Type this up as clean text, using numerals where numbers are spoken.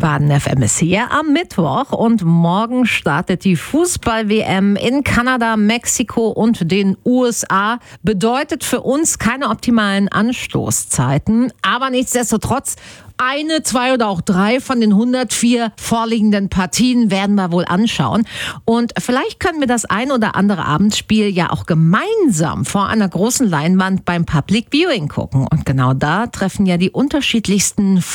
Baden FM ist hier am Mittwoch und morgen startet die Fußball-WM in Kanada, Mexiko und den USA. Bedeutet für uns keine optimalen Anstoßzeiten, aber nichtsdestotrotz eine, zwei oder auch drei von den 104 vorliegenden Partien werden wir wohl anschauen. Und vielleicht können wir das ein oder andere Abendspiel ja auch gemeinsam vor einer großen Leinwand beim Public Viewing gucken. Und genau da treffen ja die unterschiedlichsten